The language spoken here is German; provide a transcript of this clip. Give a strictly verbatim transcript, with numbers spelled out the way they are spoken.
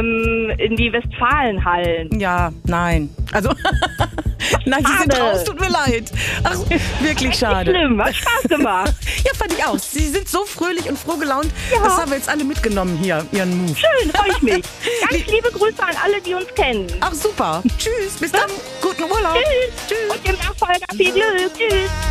ähm, in die Westfalenhallen. Ja, nein. Also, nein, Sie sind Schade. raus, tut mir leid. Ach, wirklich Nicht schade. schlimm, hat Spaß gemacht. Ja, fand ich auch. Sie sind so fröhlich und froh gelaunt. Ja. Das haben wir jetzt alle mitgenommen hier, Ihren Move. Schön, freue ich mich. Ganz liebe Grüße an alle, die uns kennen. Ach, super. Tschüss, bis dann. Guten Urlaub. Tschüss. Tschüss. Und dem Nachfolger viel Glück. Tschüss.